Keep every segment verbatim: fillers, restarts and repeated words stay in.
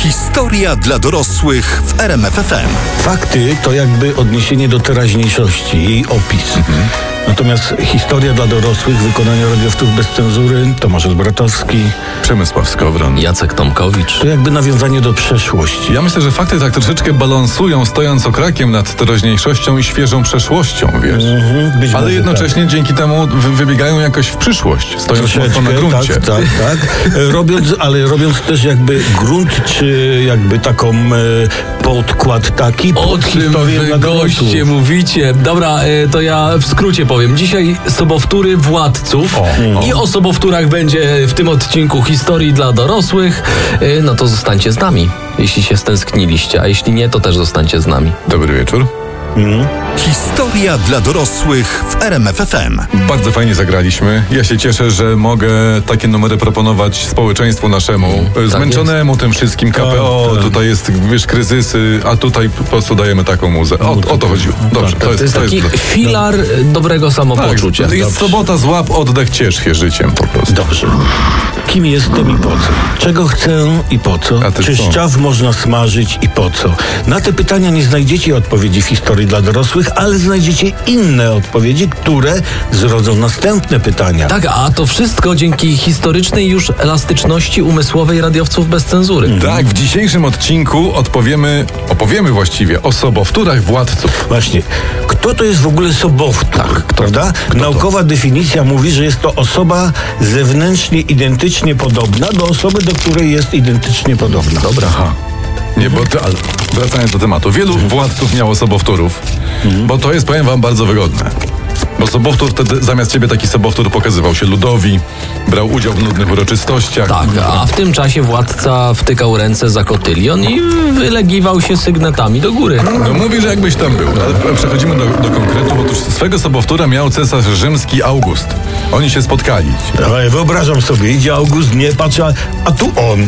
Historia dla dorosłych w R M F F M. Fakty to jakby odniesienie do teraźniejszości, jej opis. Mhm. Natomiast historia dla dorosłych w wykonaniu radiowców bez cenzury, Tomasz Bratowski, Przemysław Skowron, Jacek Tomkowicz. To jakby nawiązanie do przeszłości. Ja myślę, że fakty tak troszeczkę balansują, stojąc okrakiem nad teraźniejszością i świeżą przeszłością, wiesz. Mhm, być Ale może jednocześnie tak. dzięki temu wy, wybiegają jakoś w przyszłość, stojąc mocno na gruncie. Tak, tak, tak. robiąc, ale robiąc też jakby grunt, czy jakby taką e, podkład taki O pod czym historię wy dla dorosłych. goście mówicie? Dobra, e, to ja w skrócie powiem. Dzisiaj sobowtóry władców O, o. i o sobowtórach będzie w tym odcinku historii dla dorosłych. E, no to zostańcie z nami, jeśli się stęskniliście, a jeśli nie, to też zostańcie z nami. Dobry wieczór. Mhm. Historia dla dorosłych w R M F F M. Bardzo fajnie zagraliśmy. Ja się cieszę, że mogę takie numery proponować społeczeństwu naszemu, zmęczonemu tym wszystkim K P O, tak. tutaj jest, wiesz, kryzysy, a tutaj po prostu dajemy taką muzę. O, o to chodziło. Dobrze, Tak, to jest, To jest to taki jest filar dobrego samopoczucia. Tak, jest sobota, złap oddech, ciesz się życiem po prostu. Dobrze. Kim jestem i po co? Czego chcę i po co? A ty Czy co? szczaw można smażyć i po co? Na te pytania nie znajdziecie odpowiedzi w historii dla dorosłych, ale znajdziecie inne odpowiedzi, które zrodzą następne pytania. Tak, a to wszystko dzięki historycznej już elastyczności umysłowej radiowców bez cenzury. Tak, w dzisiejszym odcinku odpowiemy, opowiemy właściwie o sobowtórach władców. Właśnie, kto to jest w ogóle sobowtór, prawda? Naukowa definicja mówi, że jest to osoba zewnętrznie identycznie podobna do osoby, do której jest identycznie podobna. Dobra, aha. Nie, bo to, ale wracając do tematu. Wielu władców miało sobowtórów, bo to jest, powiem wam, bardzo wygodne. Bo sobowtór wtedy, zamiast ciebie taki sobowtór pokazywał się ludowi, brał udział w nudnych uroczystościach. Tak, a w tym czasie władca wtykał ręce za kotylion i wylegiwał się sygnetami do góry. No mówi, że jakbyś tam był, ale przechodzimy do, do konkretów. Otóż swego sobowtóra miał cesarz rzymski August. Oni się spotkali. Ale wyobrażam sobie, idzie August, nie patrzy, a, a tu on.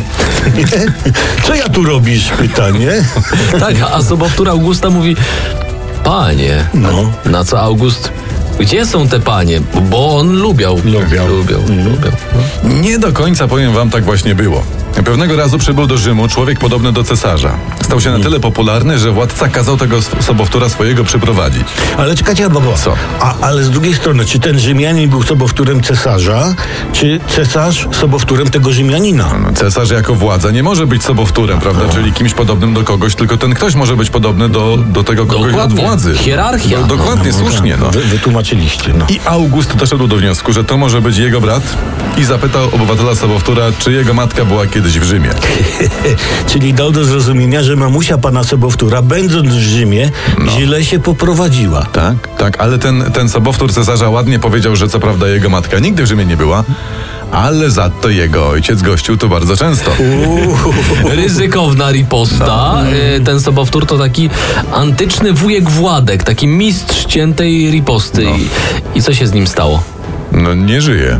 Co ja tu robisz? Pytanie. Tak, a sobowtór Augusta mówi: panie, No. na co August? Gdzie są te panie? Bo on lubiał. Lubiał. Lubiał, lubiał. Nie do końca, powiem wam, tak właśnie było. Pewnego razu przybył do Rzymu człowiek podobny do cesarza. Stał się na tyle popularny, że władca kazał tego sobowtóra swojego przyprowadzić. Ale czekajcie, bo, bo. Co? A, ale z drugiej strony, czy ten Rzymianin był sobowtórem cesarza, czy cesarz sobowtórem tego Rzymianina? No, cesarz jako władza nie może być sobowtórem, prawda? Czyli kimś podobnym do kogoś, tylko ten ktoś może być podobny do, do tego kogoś Dokładnie. od władzy. Hierarchia. Do, dokładnie, słusznie. No. Wy, wytłumaczyliście, no. I August doszedł do wniosku, że to może być jego brat i zapytał obywatela sobowtóra, czy jego matka była kiedyś w Rzymie. Czyli dał do zrozumienia, że mamusia pana sobowtóra, będąc w Rzymie, No. źle się poprowadziła. Tak, tak, ale ten, ten sobowtór cesarza ładnie powiedział, że co prawda jego matka nigdy w Rzymie nie była, ale za to jego ojciec gościł tu bardzo często. Ryzykowna riposta. Y, Ten sobowtór to taki antyczny wujek Władek, taki mistrz ciętej riposty. I, I co się z nim stało? No nie żyje.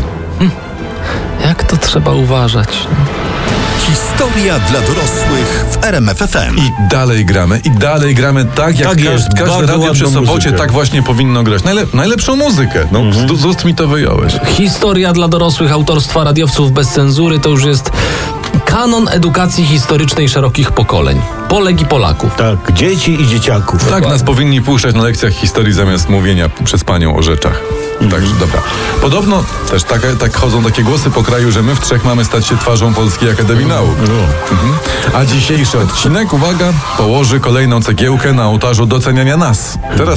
Jak to trzeba uważać? Historia dla dorosłych w R M F F M. I dalej gramy, i dalej gramy tak, jak Tak każde, jest, każde bardzo radio przy ładną sobocie muzykę. tak właśnie powinno grać. Najle, najlepszą muzykę. No, z, z ust mi to wyjąłeś. Historia dla dorosłych autorstwa radiowców bez cenzury to już jest kanon edukacji historycznej szerokich pokoleń. Polek i Polaków. Tak, dzieci i dzieciaków. Tak nas powinni puszczać na lekcjach historii zamiast mówienia przez panią o rzeczach. Także dobra. Podobno też tak, tak chodzą takie głosy po kraju, że my w trzech mamy stać się twarzą Polskiej Akademii Nauk. Mhm. A dzisiejszy odcinek, uwaga, położy kolejną cegiełkę na ołtarzu doceniania nas. Teraz...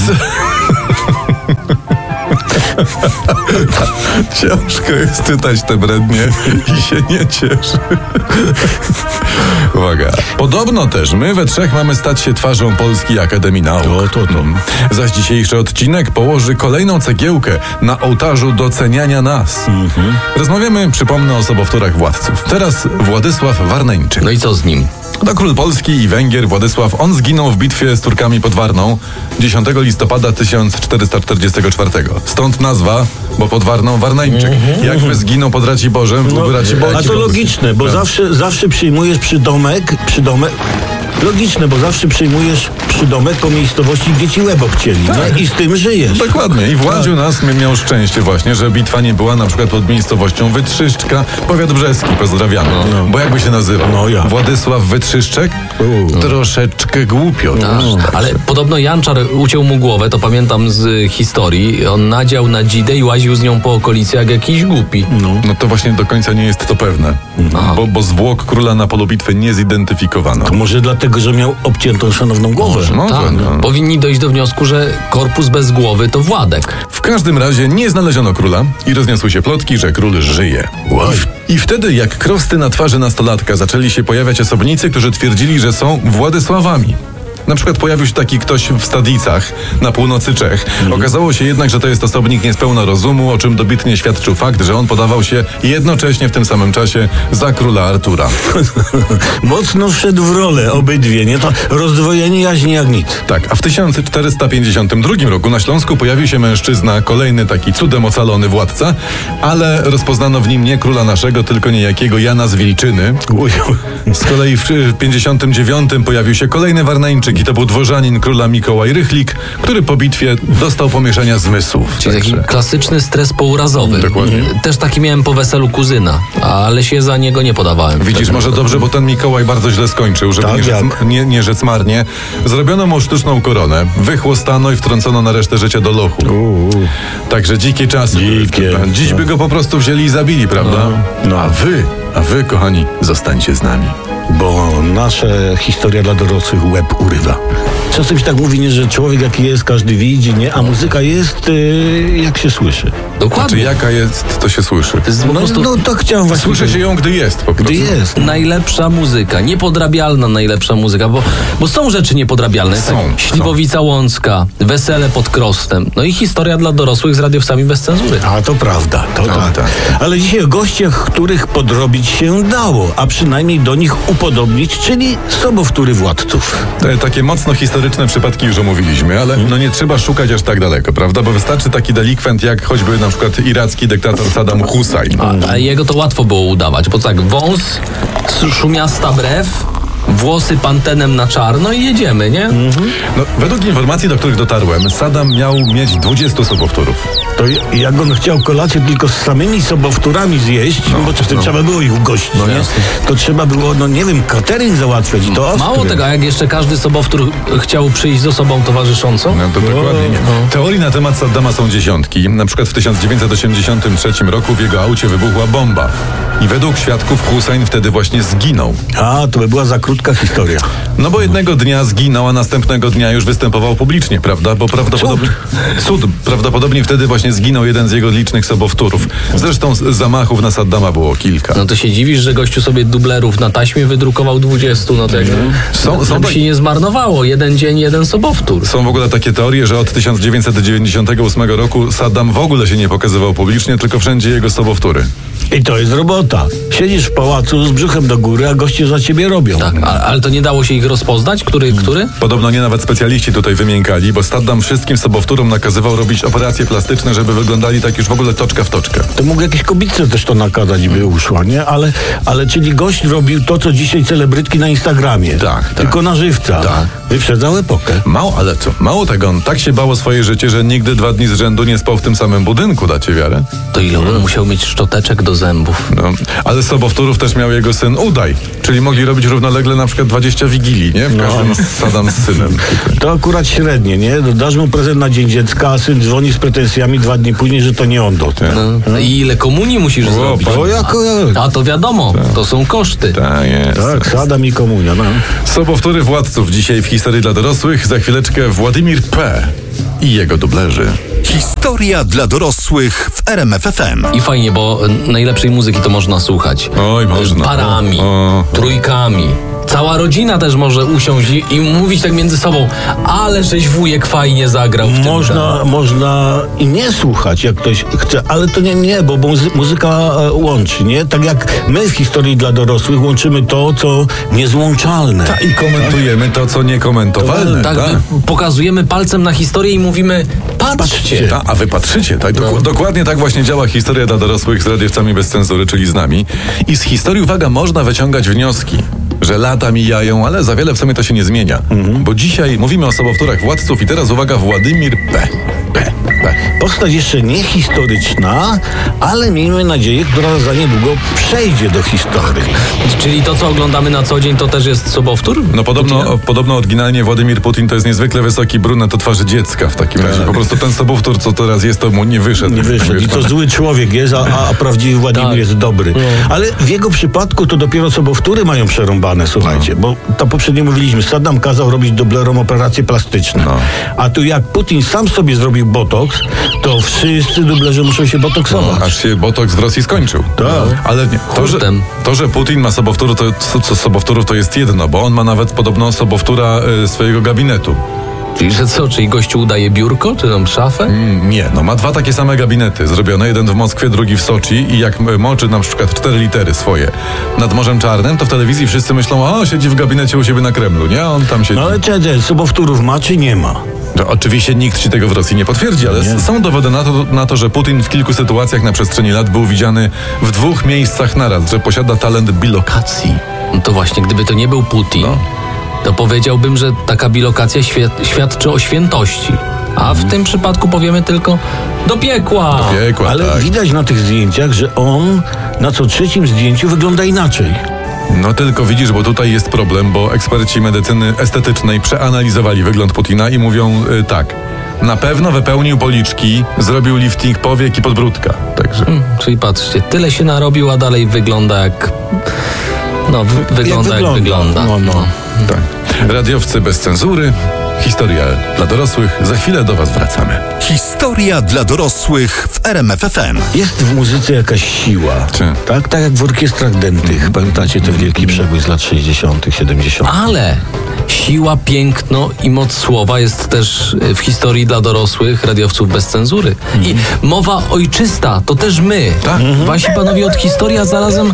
Ciężko jest czytać te brednie i się nie cieszy. Uwaga. Podobno też my we trzech mamy stać się twarzą Polskiej Akademii Nauk. To, to, to. Mm. Zaś dzisiejszy odcinek położy kolejną cegiełkę na ołtarzu doceniania nas. Mhm. Rozmawiamy, przypomnę, o sobowtórach władców. Teraz Władysław Warneńczyk. No i co z nim? To król Polski i Węgier Władysław. On zginął w bitwie z Turkami pod Warną dziesiątego listopada tysiąc czterysta czterdziestego czwartego. Stąd nazwa, bo pod Warną Warneńczyk. Jakby zginął pod Raciborzem, byłby Raciborski. A to logiczne, bo zawsze, zawsze przyjmujesz przydomek, przydomek, Logiczne, bo zawsze przyjmujesz przydomek po miejscowości, gdzie ci łeb obcięli, Tak. nie? I z tym żyjesz. Dokładnie. I Władziu nas miał szczęście właśnie, że bitwa nie była na przykład pod miejscowością Wytrzyszczka, powiat brzeski, pozdrawiamy. No. Bo jakby się nazywał? No ja. Władysław Wytrzyszczek? U. Troszeczkę głupio. Tak, też, ale także. podobno Janczar uciął mu głowę, to pamiętam z historii. On nadział na dzidę i łaził z nią po okolicy jak jakiś głupi. No to właśnie do końca nie jest to pewne. Bo, bo zwłok króla na polu bitwy nie zidentyfikowano. To może dlatego, że miał obciętą szanowną głowę. Może, może, Tak, no. powinni dojść do wniosku, że korpus bez głowy to Władek. W każdym razie nie znaleziono króla i rozniosły się plotki, że król żyje. I, I wtedy, jak krosty na twarzy nastolatka, zaczęli się pojawiać osobnicy, którzy twierdzili, że są Władysławami. Na przykład pojawił się taki ktoś w Stadicach na północy Czech. Okazało się jednak, że to jest osobnik niespełna rozumu, o czym dobitnie świadczył fakt, że on podawał się jednocześnie w tym samym czasie za króla Artura. Mocno wszedł w rolę obydwie, nie? To rozdwojenie jaźni jak nic. Tak, a w tysiąc czterysta pięćdziesiątym drugim roku na Śląsku pojawił się mężczyzna, kolejny taki cudem ocalony władca, ale rozpoznano w nim nie króla naszego, tylko niejakiego Jana z Wilczyny. Uj. Z kolei w pięćdziesiątym dziewiątym pojawił się kolejny Warneńczyk i to był dworzanin króla Mikołaj Rychlik, który po bitwie dostał pomieszania zmysłów. Czyli taki Także- klasyczny stres pourazowy. Dokładnie. Też taki miałem po weselu kuzyna, ale się za niego nie podawałem. Widzisz, może dobrze, bo ten Mikołaj bardzo źle skończył, żeby Tak, nie, rzec, jak? nie, nie rzec marnie. Zrobiono mu sztuczną koronę, wychłostano i wtrącono na resztę życia do lochu. U. Także dzikie czasy. były Dzikie. wtedy. Dziś by go po prostu wzięli i zabili, prawda? No. A wy, a wy, kochani, zostańcie z nami. Bo nasza historia dla dorosłych łeb urywa. Czasem się tak mówi, nie, że człowiek jaki jest, każdy widzi, nie? A muzyka jest, yy, jak się słyszy. Dokładnie. Czy jaka jest, to się słyszy. To jest po No, prostu no to chciałem właśnie... Słyszy się ją, gdy jest po prostu. Gdy jest. najlepsza muzyka, niepodrabialna najlepsza muzyka, bo, bo są rzeczy niepodrabialne. Są, tak? Śliwowica Łącka, Wesele pod Krostem, no i historia dla dorosłych z radiowcami bez cenzury. A to prawda, to No, tak. tak. Ale dzisiaj o gościach, których podrobić się dało, a przynajmniej do nich upodobnić, czyli sobowtóry władców. Te, takie mocno historyczne przypadki już omówiliśmy, ale no nie trzeba szukać aż tak daleko, prawda? Bo wystarczy taki delikwent jak choćby na przykład iracki dyktator Saddam Hussein. A, a jego to łatwo było udawać, bo tak, wąs, szumiasta brew, włosy pantenem na czarno i jedziemy, nie? No, według informacji, do których dotarłem, Saddam miał mieć dwudziestu sobowtórów. To j- jak on chciał kolację tylko z samymi sobowtórami zjeść, bo czasem trzeba było ich ugościć, No nie? jasne. To trzeba było, no nie wiem, catering załatwiać, to ostry. Mało tego, a jak jeszcze każdy sobowtór chciał przyjść z osobą towarzyszącą, No to dokładnie nie. Teorii na temat Saddama są dziesiątki. Na przykład w tysiąc dziewięćset osiemdziesiątym trzecim roku w jego aucie wybuchła bomba. I według świadków Hussein wtedy właśnie zginął. A, to by była za krótka historia. No bo jednego dnia zginął, a następnego dnia już występował publicznie, prawda? Bo prawdopodobnie... Cud. Prawdopodobnie wtedy właśnie zginął jeden z jego licznych sobowtórów. Zresztą z- zamachów na Saddama było kilka. no to się dziwisz, że gościu sobie dublerów na taśmie wydrukował dwudziestu, no to jak, Są- są żeby tak- się nie zmarnowało, jeden dzień, jeden sobowtór. Są w ogóle takie teorie, że od tysiąc dziewięćset dziewięćdziesiątego ósmego roku Saddam w ogóle się nie pokazywał publicznie, tylko wszędzie jego sobowtóry. I to jest robota. Siedzisz w pałacu z brzuchem do góry, a goście za ciebie robią. Tak, a, ale to nie dało się ich rozpoznać? Który, który? Podobno nie nawet specjaliści tutaj wymiękali, bo Saddam wszystkim sobowtórom nakazywał robić operacje plastyczne, żeby wyglądali tak już w ogóle toczka w toczkę. To mógł jakieś kobietce też to nakazać, by uszła, nie? Ale, ale czyli gość robił to, co dzisiaj celebrytki na Instagramie. Tak, tak. Tylko na żywca. Tak. Wyprzedzał epokę. Mało, ale co? Mało tego, on tak się bał o swoje życie, że nigdy dwa dni z rzędu nie spał w tym samym budynku, dacie wiarę? To ile on musiał mieć szczoteczek do zębów? No, ale sobowtórów też miał jego syn Udaj, czyli mogli robić równolegle na przykład dwadzieścia wigilii, nie? W każdym Saddam z synem. To akurat średnie, nie? Dasz mu prezent na Dzień Dziecka, a syn dzwoni z pretensjami dwa dni później, że to nie on dotknął. No, i ile komunii musisz zrobić? O, jako... A to wiadomo, to są koszty. Tak jest. Tak, Saddam i komunia, no. Sobowtóry władców dzisiaj w historii dla dorosłych. Za chwileczkę Władimir P. i jego dublerzy. Historia dla dorosłych w R M F F M. I fajnie, bo najlepszej muzyki to można słuchać. Oj, można. Parami, O, o. trójkami. Cała rodzina też może usiąść i, i mówić tak między sobą, ale żeś wujek fajnie zagrał w tym. Można, można i nie słuchać, jak ktoś chce, ale to nie, nie, bo muzy- muzyka e, łączy, nie? Tak jak my w historii dla dorosłych łączymy to, co niezłączalne. Ta, I komentujemy to, co niekomentowalne. Tak, tak. my pokazujemy palcem na historię i mówimy, patrzcie. Patrzcie. Ta, a wy patrzycie, tak? Dok- No. Dokładnie tak właśnie działa historia dla dorosłych z radiowcami bez cenzury, czyli z nami. I z historii, uwaga, można wyciągać wnioski. że lata mijają, ale za wiele w sumie to się nie zmienia. Mhm. Bo dzisiaj mówimy o sobowtórach władców i teraz uwaga, Władimir P. P. P. Postać jeszcze nie historyczna, ale miejmy nadzieję, która za niedługo przejdzie do historii. Czyli to, co oglądamy na co dzień, to też jest sobowtór? No podobno, o, podobno oryginalnie Władimir Putin to jest niezwykle wysoki brunet o twarzy dziecka w takim razie. Po prostu ten sobowtór, co teraz jest, to mu nie wyszedł. Nie wyszedł. I to zły człowiek jest, a, a prawdziwy Władimir tak. jest dobry. No. Ale w jego przypadku to dopiero sobowtóry mają przerąbane, słuchajcie. No. Bo to poprzednio mówiliśmy, Saddam kazał robić dublerom operacje plastyczne. No. A tu jak Putin sam sobie zrobił botoks, to wszyscy dublerzy muszą się botoksować. No, aż się botoks w Rosji skończył. Tak. Ale nie, to, że, to, że Putin ma sobowtór, to, co sobowtórów to jest jedno, bo on ma nawet podobno sobowtóra y, swojego gabinetu. Czyli że co, czyli gościu udaje biurko, czy tam szafę? Mm, nie, no ma dwa takie same gabinety zrobione, jeden w Moskwie, drugi w Soczi i jak moczy na przykład cztery litery swoje nad Morzem Czarnym, to w telewizji wszyscy myślą, o, siedzi w gabinecie u siebie na Kremlu, nie? On tam siedzi. No ale czy sobowtórów ma, czy nie ma? No, oczywiście nikt ci tego w Rosji nie potwierdzi, ale nie. są dowody na to, na to, że Putin w kilku sytuacjach na przestrzeni lat był widziany w dwóch miejscach naraz, że posiada talent bilokacji. No to właśnie, gdyby to nie był Putin, no. to powiedziałbym, że taka bilokacja świad- świadczy o świętości. A w tym przypadku powiemy tylko do piekła. Do piekła, ale tak. widać na tych zdjęciach, że on na co trzecim zdjęciu wygląda inaczej. No tylko widzisz, bo tutaj jest problem, bo eksperci medycyny estetycznej przeanalizowali wygląd Putina i mówią y, tak. Na pewno wypełnił policzki, zrobił lifting powiek i podbródka. Także. Hmm, czyli patrzcie, tyle się narobił, a dalej wygląda jak... No, wy- wygląda jak, jak wygląda. wygląda. No, no. Tak. Radiowcy bez cenzury. Historia dla dorosłych. Za chwilę do was wracamy. Historia dla dorosłych w R M F F M. Jest w muzyce jakaś siła. Czy? Tak, tak jak w orkiestrach dętych. Pamiętacie ten wielki przebój z lat sześćdziesiątych, siedemdziesiątych? Ale siła, piękno i moc słowa jest też w historii dla dorosłych radiowców bez cenzury. Mm. I mowa ojczysta to też my. Tak. Mm-hmm. Wasi panowie od historii, a zarazem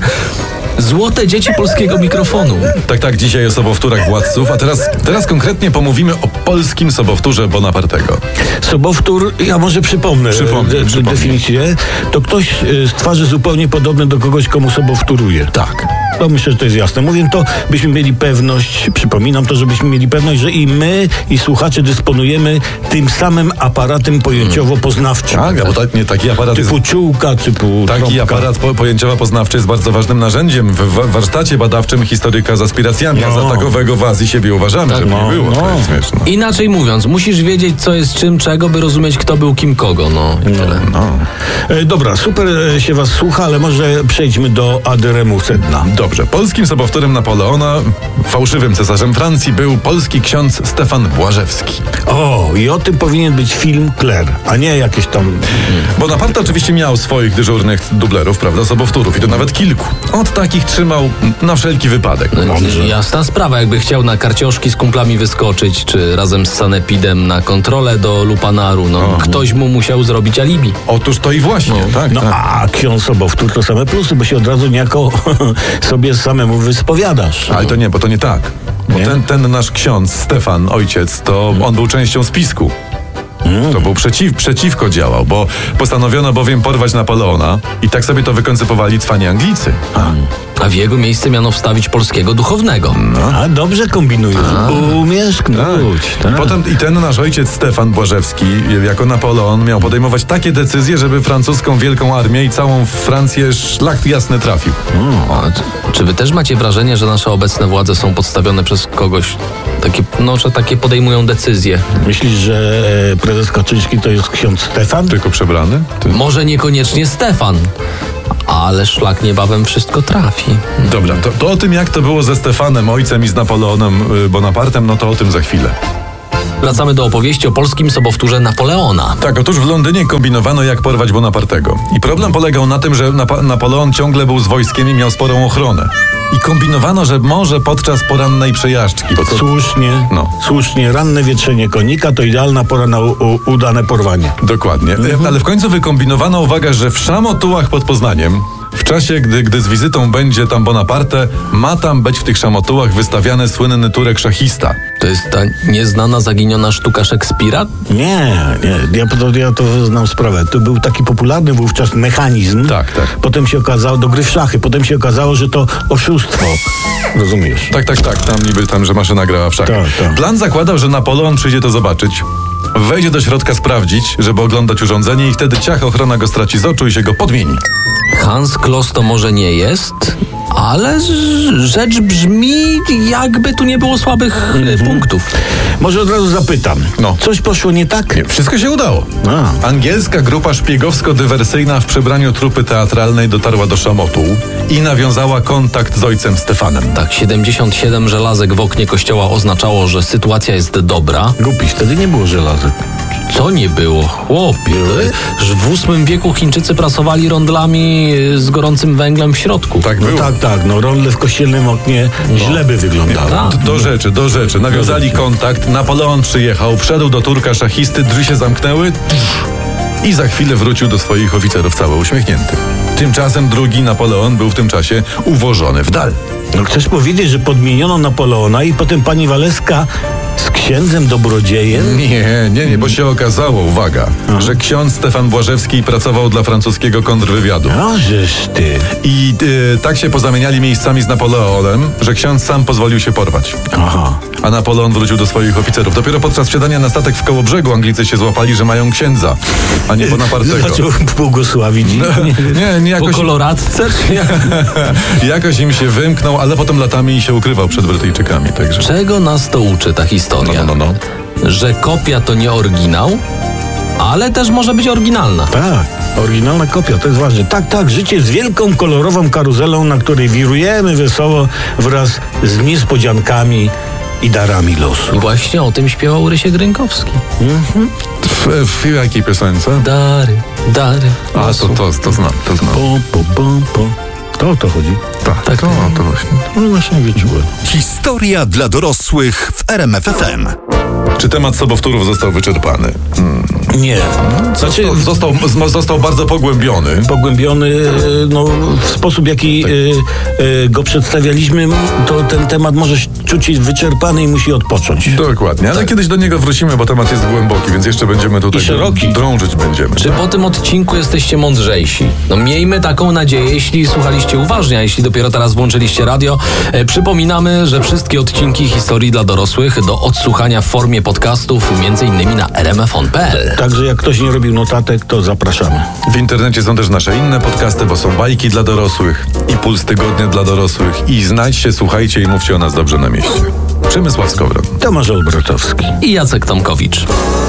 złote dzieci polskiego mikrofonu. Tak, tak, dzisiaj o sobowtórach władców, a teraz, teraz konkretnie pomówimy o polskim sobowtórze Bonapartego. Sobowtór, ja może przypomnę, Przypomnę, de, przypomnę. definicję. To ktoś z twarzy zupełnie podobny do kogoś, komu sobowtóruje. Tak. To myślę, że to jest jasne. Mówię to, byśmy mieli pewność, przypominam to, żebyśmy mieli pewność, że i my, i słuchacze dysponujemy tym samym aparatem pojęciowo-poznawczym. Tak, bo tak, nie, taki aparat Typu jest... czułka, typu Taki trąbka. aparat po, pojęciowo-poznawczy jest bardzo ważnym narzędziem w wa- warsztacie badawczym historyka z aspiracjami, No. a za takowego w Azji siebie uważamy, Tak, żeby no, nie było. no. To jest śmieszne. Inaczej mówiąc, musisz wiedzieć, co jest czym, czego, by rozumieć, kto był kim kogo. No, i tyle. No. E, dobra, super e, się was słucha, ale może przejdźmy do Aderemu sedna. Dobrze, polskim sobowtórem Napoleona, fałszywym cesarzem Francji, był polski ksiądz Stefan Błażewski. O, i o tym powinien być film Claire, a nie jakieś tam... Bonaparte oczywiście miał swoich dyżurnych dublerów, prawda, sobowtórów i to nawet kilku. Od takich trzymał na wszelki wypadek. No, Dobrze. jasna sprawa, jakby chciał na karcioszki z kumplami wyskoczyć, czy razem z sanepidem na kontrolę do Lupanaru, no O. ktoś mu musiał zrobić alibi. Otóż to i właśnie, tak, No tak. a ksiądz sobowtór to same plusy, bo się od razu niejako sobie samemu wyspowiadasz. Ale to nie, bo to nie tak. Bo Nie? ten, ten nasz ksiądz, Stefan, ojciec, to on był częścią spisku. To był przeciw, przeciwko działał, bo postanowiono bowiem porwać Napoleona i tak sobie to wykoncypowali cwani Anglicy. A w jego miejsce miano wstawić polskiego duchownego. A dobrze kombinujesz. Umiesz knuć. Tak. I potem i ten nasz ojciec Stefan Błażewski jako Napoleon miał podejmować takie decyzje, żeby francuską wielką armię i całą Francję szlak jasny trafił. A czy- czy wy też macie wrażenie, że nasze obecne władze są podstawione przez kogoś, takie, no, że takie podejmują decyzje? Myślisz, że e, prezes Kaczyński to jest ksiądz Stefan? Tylko przebrany? Ty. Może niekoniecznie Stefan, ale szlak niebawem wszystko trafi. Dobra, to, to o tym jak to było ze Stefanem, ojcem i z Napoleonem y, Bonapartem, no to o tym za chwilę. Wracamy do opowieści o polskim sobowtórze Napoleona. Tak, otóż w Londynie kombinowano jak porwać Bonapartego. I problem polegał na tym, że Napa- Napoleon ciągle był z wojskiem i miał sporą ochronę. I kombinowano, że może podczas porannej przejażdżki. Bo to... Słusznie, No. słusznie. Ranne wietrzenie konika to idealna pora na u, u, udane porwanie. Dokładnie. Ale w końcu wykombinowano, uwaga, że w Szamotułach pod Poznaniem, w czasie, gdy, gdy z wizytą będzie tam Bonaparte, ma tam być w tych szamotułach wystawiany słynny Turek szachista. To jest ta nieznana, zaginiona sztuka Szekspira? Nie, nie, ja to, ja to znam sprawę. To był taki popularny wówczas mechanizm. Tak, tak. Potem się okazało, do gry w szachy, potem się okazało, że to oszustwo. Rozumiesz? Tak, tak, tak, tam niby tam, że maszyna grała w szachy. Tak, tak. Plan zakładał, że Napoleon przyjdzie to zobaczyć, wejdzie do środka sprawdzić, żeby oglądać urządzenie i wtedy ciach, ochrona go straci z oczu i się go podmieni. Hans Kloss to może nie jest, ale z- rzecz brzmi, jakby tu nie było słabych e, punktów. Może od razu zapytam. No. Coś poszło nie tak? Nie, wszystko się udało. A. Angielska grupa szpiegowsko-dywersyjna w przebraniu trupy teatralnej dotarła do Szamotu i nawiązała kontakt z ojcem Stefanem. Tak, siedemdziesiąt siedem żelazek w oknie kościoła oznaczało, że sytuacja jest dobra. Głupi, wtedy nie było żelazek. Co nie było? Chłopie, że w ósmym wieku Chińczycy prasowali rondlami z gorącym węglem w środku. Tak No było. tak, tak, no rondle w kościelnym oknie źle by wyglądały. Tak. Do rzeczy, do rzeczy. Nawiązali kontakt, Napoleon przyjechał, wszedł do Turka szachisty, drzwi się zamknęły i za chwilę wrócił do swoich oficerów cały uśmiechnięty. Tymczasem drugi Napoleon był w tym czasie uwożony w dal. No chcesz powiedzieć, że podmieniono Napoleona i potem pani Waleska z księdzem dobrodziejem? Nie, nie, nie, bo się okazało, uwaga, że ksiądz Stefan Błażewski pracował dla francuskiego kontrwywiadu. No, żeż ty. I y, tak się pozamieniali miejscami z Napoleonem, że ksiądz sam pozwolił się porwać. Aha. A Napoleon wrócił do swoich oficerów. Dopiero podczas wsiadania na statek w Kołobrzegu Anglicy się złapali, że mają księdza, a nie Bonapartego. Zaczął błogosławić. Nie, nie, Po jakoś, koloradce? Czy jak? jakoś im się wymknął, ale potem latami się ukrywał przed Brytyjczykami, także... Czego nas to uczy ta historia? No, no, no, no. Że kopia to nie oryginał, ale też może być oryginalna. Tak, oryginalna kopia, to jest ważne. Tak, tak, życie jest wielką, kolorową karuzelą, na której wirujemy wesoło wraz z niespodziankami i darami losu. I właśnie o tym śpiewał Rysiek Rynkowski. W, w jakiej piosence? Dary, dary. A, to, losu. to, to znam, to znam. Po, po, po, po. To o to chodzi. Tak, tak. to, to właśnie. No właśnie wyczułem. Historia dla dorosłych w R M F F M. Czy temat sobowtórów został wyczerpany? Hmm. Nie. Znaczy, Został, został, został bardzo pogłębiony. pogłębiony e, no, w sposób, jaki Tak. e, e, go przedstawialiśmy, to ten temat może czuć się wyczerpany i musi odpocząć. Dokładnie, ale kiedyś do niego wrócimy, bo temat jest głęboki, więc jeszcze będziemy tutaj I szeroki. drążyć będziemy. Czy po tym odcinku jesteście mądrzejsi? No miejmy taką nadzieję, jeśli słuchaliście uważnie, a jeśli dopiero teraz włączyliście radio. E, przypominamy, że wszystkie odcinki historii dla dorosłych do odsłuchania w formie podcastów, między innymi na r m f on kropka p l. Także jak ktoś nie robił notatek, to zapraszamy. W internecie są też nasze inne podcasty, bo są bajki dla dorosłych i Puls Tygodnia dla dorosłych i znajdźcie, słuchajcie i mówcie o nas dobrze na mieście. Przemysław Skowron. Tomasz Olbratowski. I Jacek Tomkowicz.